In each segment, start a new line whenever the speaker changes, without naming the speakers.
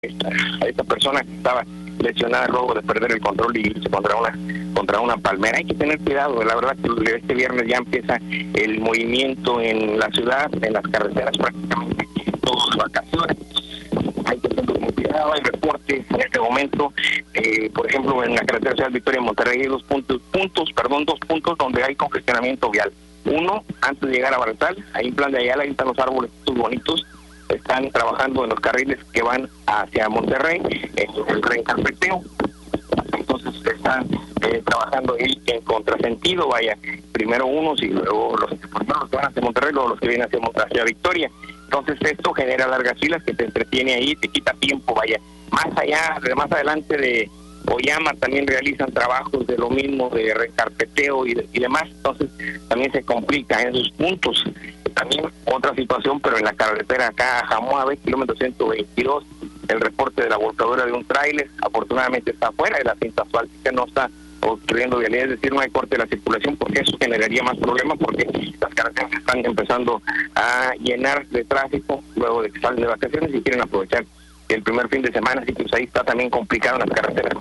a esta persona que estaba lesionada luego de perder el control y irse contra una palmera. Hay que tener cuidado, la verdad que este viernes ya empieza el movimiento en la ciudad, en las carreteras, prácticamente todas las vacaciones. Hay que tener cuidado, hay reportes en este momento, por ejemplo, en la carretera Ciudad Victoria Monterrey hay dos puntos donde hay congestionamiento vial. Uno, antes de llegar a Barzal, ahí en Plan de Ayala, ahí están los árboles bonitos, están trabajando en los carriles que van hacia Monterrey, en el reencarpeteo. Entonces están trabajando ahí en contrasentido, vaya, primero unos y luego los que van hacia Monterrey, luego los que vienen hacia Victoria. Entonces esto genera largas filas que te entretiene ahí, te quita tiempo, vaya. Más adelante de Oyama también realizan trabajos de lo mismo, de recarpeteo y demás, entonces también se complica en esos puntos. También otra situación, pero en la carretera acá a Jamuave, kilómetro 122, el reporte de la volcadura de un tráiler, afortunadamente está fuera de la cinta asfáltica, no está obstruyendo vialidad, es decir, no hay corte de la circulación, porque eso generaría más problemas, porque las carreteras están empezando a llenar de tráfico luego de que salen de vacaciones y quieren aprovechar el primer fin de semana, así que pues ahí está también complicado en las carreteras.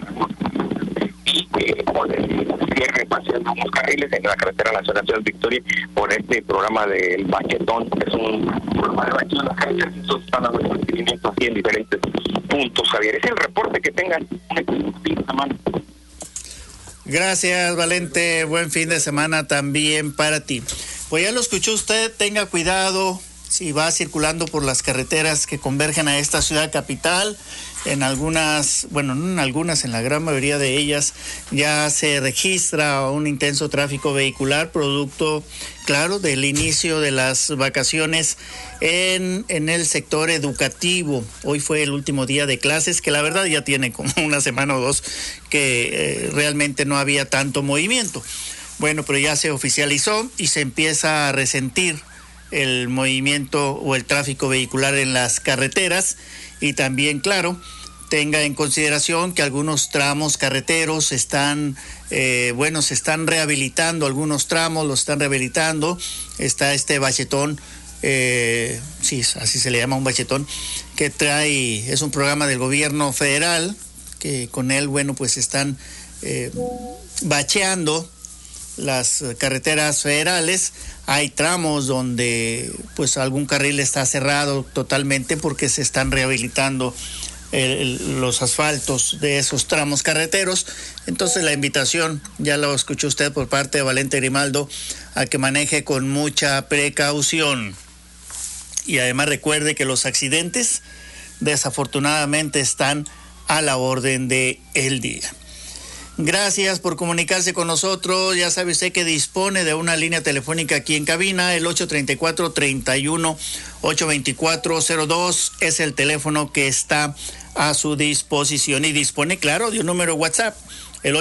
Y con el cierre parcial de unos carriles en la carretera nacional Ciudad Victoria por este programa del bachetón, que es un programa de bachetón en las carreteras, entonces están dando mantenimiento así en diferentes puntos, Javier. Es el reporte que tengan un fin de semana.
Gracias, Valente, buen fin de semana también para ti. Pues ya lo escuchó usted, tenga cuidado si va circulando por las carreteras que convergen a esta ciudad capital. En algunas, bueno, no en algunas, en la gran mayoría de ellas ya se registra un intenso tráfico vehicular, producto, claro, del inicio de las vacaciones en el sector educativo. Hoy fue el último día de clases, que la verdad ya tiene como una semana o dos que realmente no había tanto movimiento. Bueno, pero ya se oficializó y se empieza a resentir el movimiento o el tráfico vehicular en las carreteras. Y también, claro, tenga en consideración que algunos tramos carreteros están, se están rehabilitando, algunos tramos los están rehabilitando. Está este bachetón, sí, así se le llama, un bachetón, que es un programa del gobierno federal, que con él, bueno, pues están bacheando las carreteras federales. Hay tramos donde pues algún carril está cerrado totalmente porque se están rehabilitando los asfaltos de esos tramos carreteros. Entonces la invitación, ya lo escuchó usted por parte de Valente Grimaldo, a que maneje con mucha precaución. Y además recuerde que los accidentes desafortunadamente están a la orden del día. Gracias por comunicarse con nosotros. Ya sabe usted que dispone de una línea telefónica aquí en cabina, el 834-31-824-02 es el teléfono que está a su disposición, y dispone, claro, de un número WhatsApp, el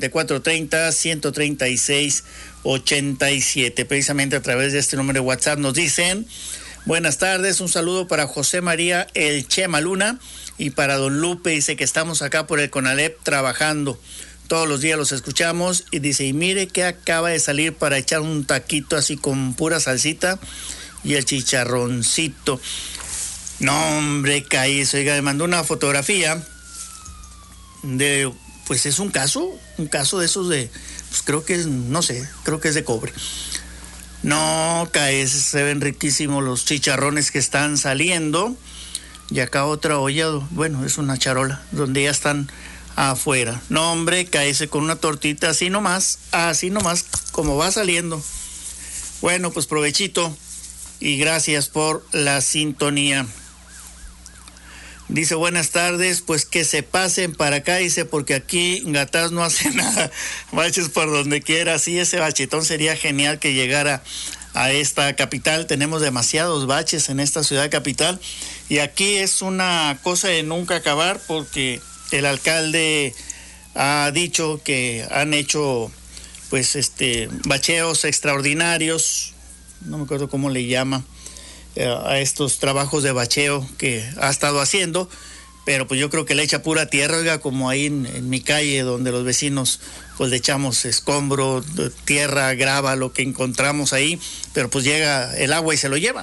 834-30-136-87. Precisamente a través de este número de WhatsApp nos dicen: buenas tardes, un saludo para José María El Chema Luna y para don Lupe. Dice que estamos acá por el CONALEP trabajando. Todos los días los escuchamos, y dice, y mire que acaba de salir para echar un taquito así con pura salsita y el chicharroncito. No, hombre, caíz, oiga, me mandó una fotografía de, pues es un caso de esos de, pues creo que es, no sé, creo que es de cobre. No, caíz, se ven riquísimos los chicharrones que están saliendo. Y acá otra olla, bueno, es una charola, donde ya están afuera. No, hombre, cáese con una tortita así nomás, como va saliendo. Bueno, pues provechito y gracias por la sintonía. Dice, buenas tardes, pues que se pasen para acá, dice, porque aquí Gatás no hace nada. Baches por donde quiera. Sí, ese bachetón sería genial que llegara a esta capital. Tenemos demasiados baches en esta ciudad capital, y aquí es una cosa de nunca acabar, porque el alcalde ha dicho que han hecho pues bacheos extraordinarios, no me acuerdo cómo le llama a estos trabajos de bacheo que ha estado haciendo, pero pues yo creo que le echa pura tierra, oiga, como ahí en mi calle, donde los vecinos pues le echamos escombro, tierra, grava, lo que encontramos ahí, pero pues llega el agua y se lo lleva.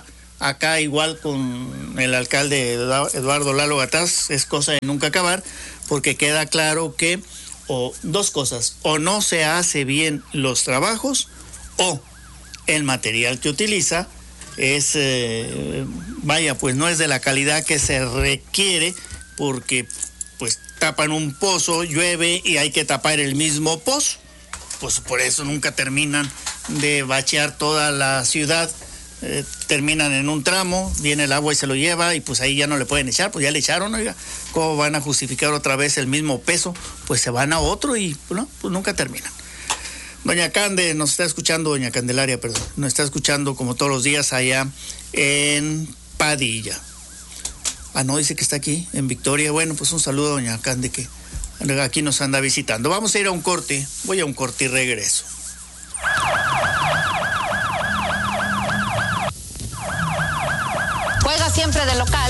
Acá igual con el alcalde Eduardo Lalo Gataz es cosa de nunca acabar, porque queda claro que dos cosas: o no se hace bien los trabajos, o el material que utiliza es, pues no es de la calidad que se requiere, porque pues tapan un pozo, llueve y hay que tapar el mismo pozo. Pues por eso nunca terminan de bachear toda la ciudad. Terminan en un tramo, viene el agua y se lo lleva, y pues ahí ya no le pueden echar, pues ya le echaron, oiga, ¿cómo van a justificar otra vez el mismo peso? Pues se van a otro y no, pues nunca terminan. Doña Cande nos está escuchando, doña Candelaria, perdón, nos está escuchando como todos los días allá en Padilla. No, dice que está aquí, en Victoria. Bueno, pues un saludo a doña Cande, que aquí nos anda visitando. Vamos a ir a un corte, voy a un corte y regreso.